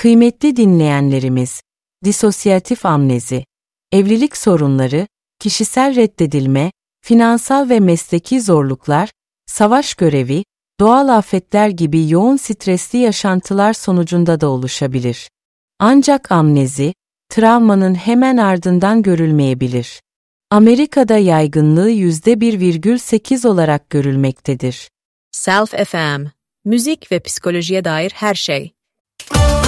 Kıymetli dinleyenlerimiz, disosyatif amnezi, evlilik sorunları, kişisel reddedilme, finansal ve mesleki zorluklar, savaş görevi, doğal afetler gibi yoğun stresli yaşantılar sonucunda da oluşabilir. Ancak amnezi, travmanın hemen ardından görülmeyebilir. Amerika'da yaygınlığı %1,8 olarak görülmektedir. Self FM, müzik ve psikolojiye dair her şey.